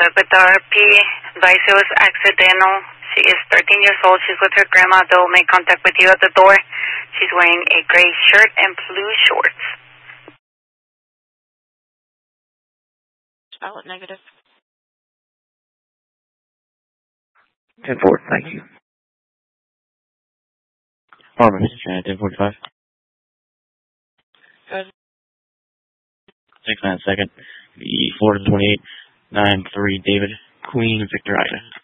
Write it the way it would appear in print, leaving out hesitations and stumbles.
up with the RP. Advice it was accidental. She is 13 years old. She's with her grandma. They'll make contact with you at the door. She's wearing a gray shirt and blue shorts. Valid negative. 10-4, thank you. Harmon, Mr. China, 1045. Good. 6-9 second. The Florida 28, 9-3 David, Queen Victor Ida.